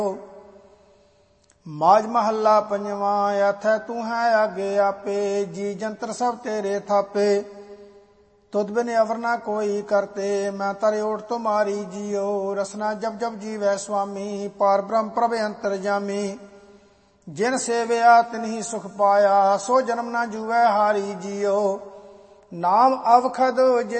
ਮਾਝ ਮਹੱਲਾ ਪੰਜਵਾਂ। ਆਥੈ ਤੂੰ ਹੈ ਆਗੇ ਆਪੇ, ਜੀ ਜੰਤਰ ਸਭ ਤੇਰੇ ਥਾਪੇ। ਤੁਧ ਬਿਨ ਅਵਰ ਨਾ ਕੋਈ ਕਰਤੇ, ਮੈਂ ਤਰ ਓਟ ਤੁਮਾਰੀ ਜੀਓ। ਰਸਨਾ ਜਬ ਜਬ ਜੀਵੈ ਸੁਆਮੀ, ਪਾਰ ਬ੍ਰਹਮ ਪ੍ਰਭ ਅੰਤਰਜਾਮੀ। ਜਿਨ ਸੇਵਿਆ ਤਿਨਹੀ ਸੁਖ ਪਾਇਆ, ਸੋ ਜਨਮ ਨਾ ਜੂਵੈ ਹਾਰੀ ਜੀਓ। ਨਾਮ ਅਵਖਦ